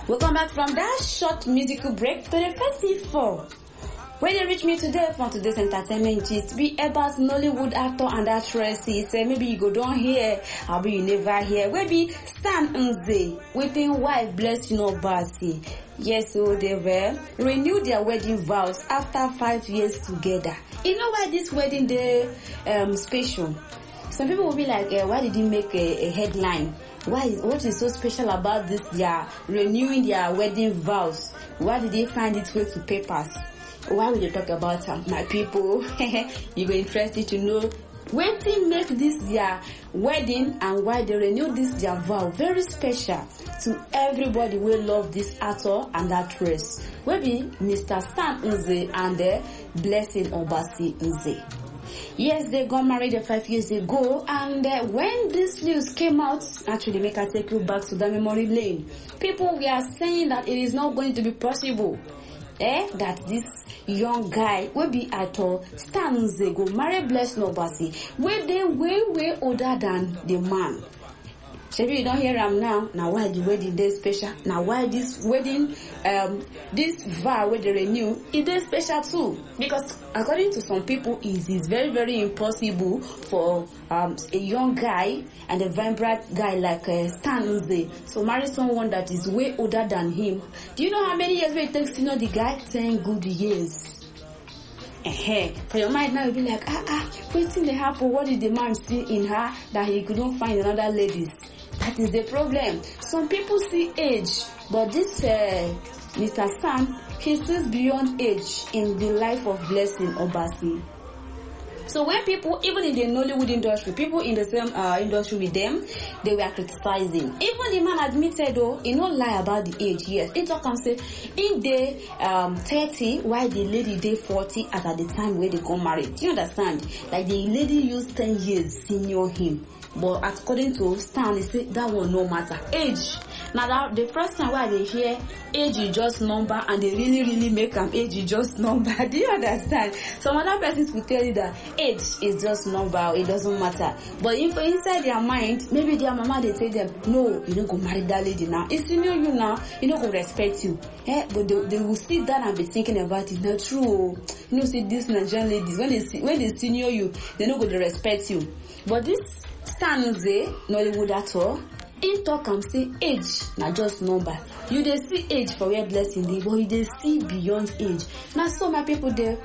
Welcome back from that short musical break to the festival. When you reach me today from today's entertainment gist, be about Nollywood actor and actresses. Maybe you go down here, or maybe you never hear. Maybe Stan Nze with his wife Blessing Obasi. Yes, so they were renewed their wedding vows after 5 years together. You know why this wedding day special? Some people will be like, why did he make a headline? What is so special about this? They are renewing their wedding vows. Why did they find its way to papers? Why will they talk about my people? You go interested to know when they make this their wedding and why they renew this their vow. Very special to everybody who love this actor and actress. Maybe Mr. Stan Nze and Blessing Obasi Nze. Yes, they got married 5 years ago, and when this news came out, actually make I take you back to the memory lane. People were saying that it is not going to be possible. That this young guy will be actor Stan Nze go marry Blessing Obasi, where they way older than the man. Maybe you don't hear him now. Now why the wedding day special? Now why this wedding, this vow where they renew, it is special too? Because according to some people, it is very, very impossible for a young guy and a vibrant guy like Stan Nze to marry someone that is way older than him. Do you know how many years it takes to know the guy? 10 good years. For your mind now, you'll be like, waiting the happen. What did the man see in her that he couldn't find another ladies? That is the problem. Some people see age, but this Mr. Stan, he sees beyond age in the life of Blessing Obasi. So when people, even in the Nollywood industry, people in the same industry with them, they were criticizing. Even the man admitted, though, he no lie about the age. Yes, he talk and say, in the 30, while the lady day 40 at the time where they got married. Do you understand? Like the lady used 10 years senior him. But according to Stan, he said that will no matter. Age. Now that the first time why they hear age is just number and they really make them age is just number. Do you understand? Some other persons will tell you that age is just number, it doesn't matter. But if inside their mind, maybe their mama they tell them, no, you don't go marry that lady now. It's senior you now, you don't go respect you. But they will sit down and be thinking about it. Not true. You know, see these Nigerian ladies, when they senior you, they don't go to respect you. But this Stan Nze, Nollywood actor, in talk and say age, not just number. You they see age for where Blessing dey, but you they see beyond age. Now so my people they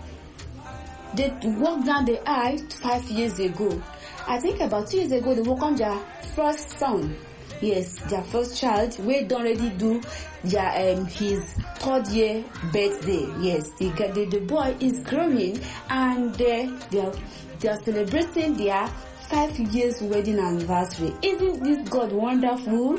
walk down the aisle 5 years ago. I think about 2 years ago they welcomed their first son. Yes, their first child. We don't already do their his 3rd year birthday. Yes, the boy is growing and they are celebrating their 5 years wedding anniversary. Isn't this God wonderful?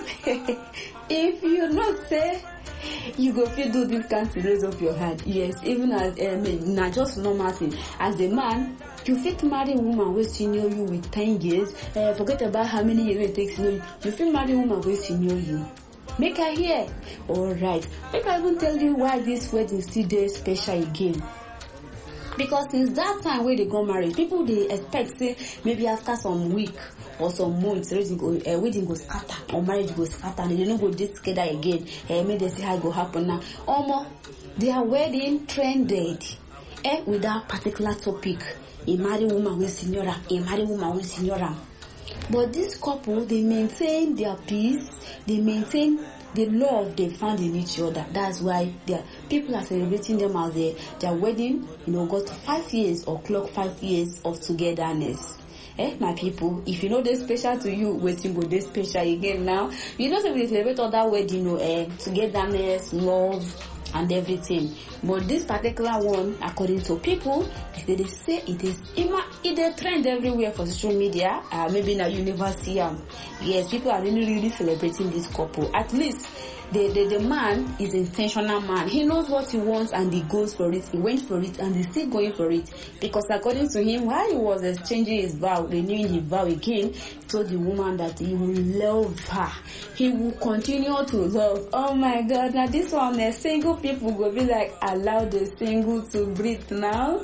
If you not say, you go feel do this kind to raise up your hand. Yes, even as not just normal thing. As a man, you fit marry a woman who senior you with 10 years. Forget about how many years it takes to know you. You fit marry a woman who senior you. Make her hear. Alright. Make I even tell you why this wedding still day special again. Because since that time where they got married, people they expect say maybe after some week or some months wedding go scatter or marriage go scatter and they don't go this together again. Maybe they see how it go happen now. Their wedding trended with that particular topic. A married woman with senior, a married woman with senior. But this couple they maintain their peace, they maintain the love they found in each other. That's why people are celebrating them as their wedding, got 5 years or clock 5 years of togetherness. My people, if you know this special to you, waiting go this special again now. You know that we celebrate other wedding, togetherness, love, and everything. But this particular one, according to people, they say it is a trend everywhere for social media. Maybe now you never see them. Yes, people are really celebrating this couple. At least the man is intentional man. He knows what he wants and he goes for it. He went for it and he's still going for it. Because according to him, while he was exchanging his vow, renewing his vow again, he told the woman that he will love her. He will continue to love. Oh my God, now this one, single people will be like, allow the single to breathe now.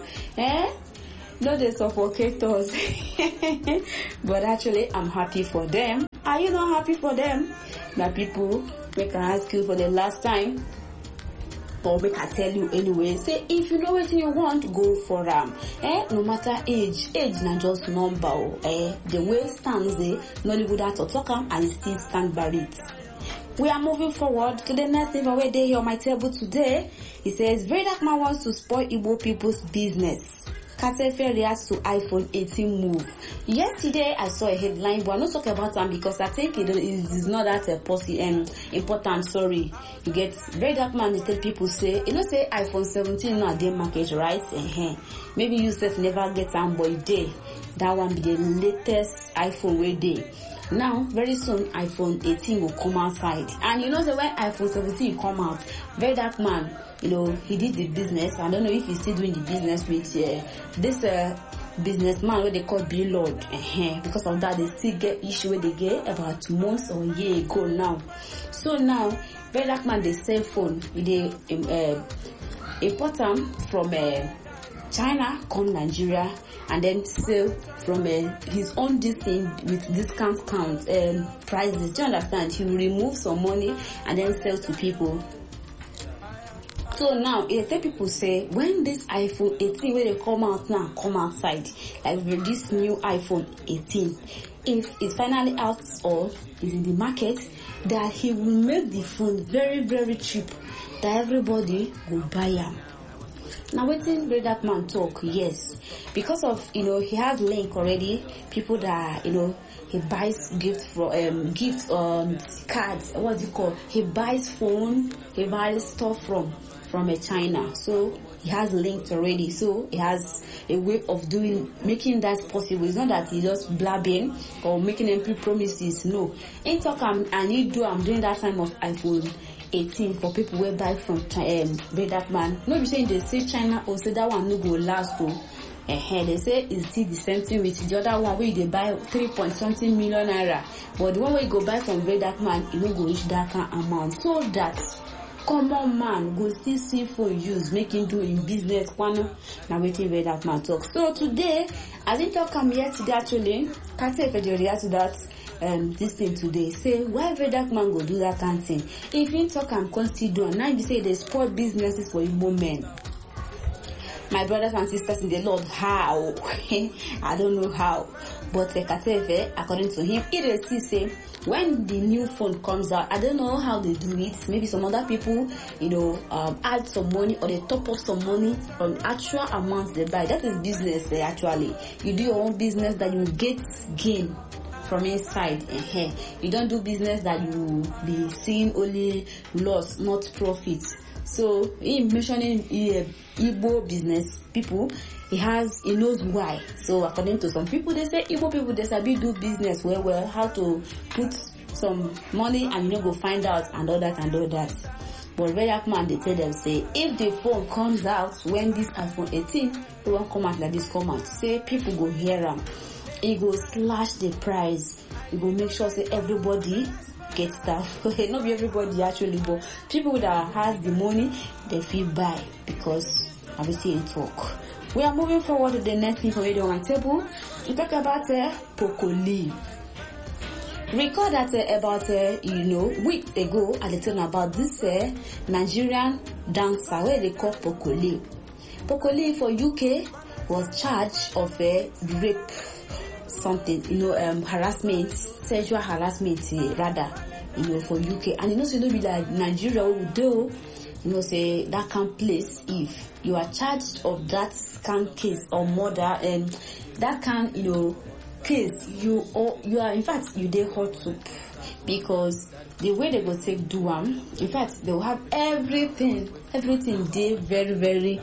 No, they suffocate us. But actually, I'm happy for them. Are you not happy for them? my people, make I ask you for the last time, or make I tell you anyway, say if you know what you want, go for them. No matter age na just number. The way stands Nollywood actor talk and it still stand by it. We are moving forward to the next thing where they here on my table today. It says Very Dark Man wants to spoil Igbo people's business. Katefe reacts to iPhone 18 move. Yesterday I saw a headline, but I'm not talking about them because I think it is not that important. Sorry, you get Very Dark Man. They tell people say, say iPhone 17 now dey market, right? Maybe you self never get them, but day that one be the latest iPhone way day. Now, very soon, iPhone 18 will come outside. And so when iPhone 17 come out, Very Dark Man, he did the business. I don't know if he's still doing the business with this businessman where they call Bill Lord. Because of that, they still get issue where they get about months or a year ago now. So now, Very Dark Man, they sell phone. They import them from China, come Nigeria, and then sell from his own thing with discount prices. Do you understand? He will remove some money and then sell to people. So now, people say, when this iPhone 18, when they come out now, come outside, like with this new iPhone 18, if it's finally out or is in the market, that he will make the phone very, very cheap, that everybody will buy them. Now, waiting Very Dark Man talk, yes, because of he has link already. People that he buys gifts cards. What's it called? He buys phone. He buys stuff from China. So he has linked already. So he has a way of making that possible. It's not that he just blabbing or making empty promises. No, in talk I'm doing that time of iPhone 18 for people who buy from Very Dark Man. No be saying they say China or say that one no go last. They say it's still the same thing with the other one where they buy 3.something million naira. But the one where you go buy from Very Dark Man, it no go reach that kind of amount. So that common man go still see for use, making do in business. Now waiting Very Dark Man talk. So today, I didn't talk yesterday actually. Can't say if they react to that. This thing today, say why Very Dark Man go do that kind of thing? If you talk and consider, now you say they spoil businesses for Igbo men. My brothers and sisters in the Lord, how? I don't know how, but according to him, it still say when the new phone comes out, I don't know how they do it. Maybe some other people, add some money or they top up some money from actual amounts they buy. That is business. Actually, you do your own business that you get gain from inside. You don't do business that you be seeing only loss, not profit. So in mentioning Igbo business people, he knows why. So according to some people, they say Igbo people they sabi do business well, how to put some money and go find out and all that. But Very Dark Man, they tell them, say, if the phone comes out when this iPhone 18, it won't come out like this come out. Say people go hear them. It go slash the price. It go make sure say everybody get stuff. Not be everybody actually, but people that has the money, they feel buy because obviously in talk. We are moving forward to the next thing for radio on my table. We talk about Pokoli. Recall that about week ago I told you about this Nigerian dancer where they call Pokoli. Pokoli for UK was charged of rape something, harassment, sexual harassment rather, for UK. And so be like Nigeria would do, say that can place if you are charged of that scam case or murder and that can, case you are in fact you dey hot soup because the way they go take do in fact they will have everything dey very, very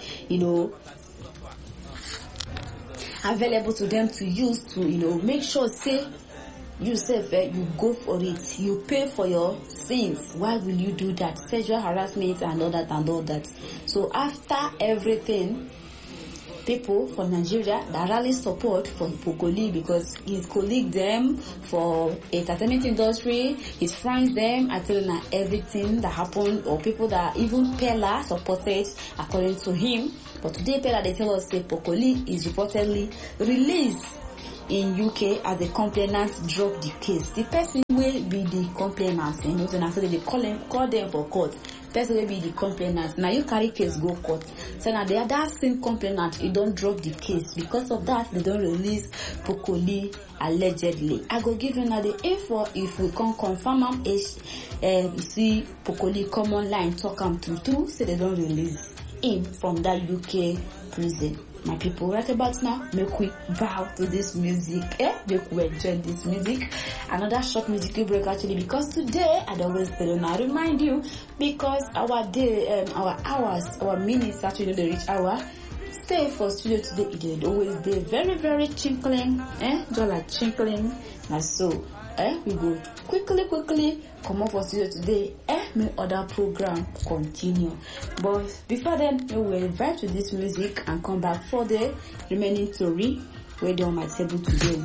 available to them to use to make sure say yourself you go for it, you pay for your sins. Why will you do that? Sexual harassment and all that. So after everything, people from Nigeria that rally support for Pokoli because his colleague them for entertainment industry, his friends them, I tell you everything that happened, or people that even Pella supported according to him. But today Pella they tell us that Pokoli is reportedly released in UK as a complainant drop the case. The person will be the complainant, you know, so now so they call them for court. Person will be the complainant. Now you carry case go court. So now the other same complainant, you don't drop the case. Because of that, they don't release Pokoli allegedly. I go give you now the info if we can confirm am see Pokoli come online talk am true, so they don't release him from that UK prison. My people, right about now, make we bow to this music, make we enjoy this music. Another short musical break actually, because today, I always tell you, I remind you, because our day, our hours, our minutes actually the reach hour. Stay for studio today, it is always be very, very chinkling, just like chinkling, now so, we go quickly come up for studio today, may other program continue. But before then, we will vibe to this music and come back for the remaining story where they on my table today.